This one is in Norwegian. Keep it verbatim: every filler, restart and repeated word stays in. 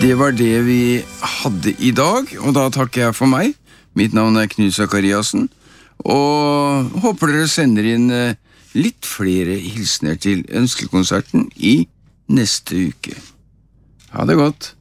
Det var det vi hadde i dag, og da takker jeg for meg. Mitt navn er Knut Zakariasen, og håper dere sender inn litt flere hilsner til ønskekonserten i neste uke. Ha det godt!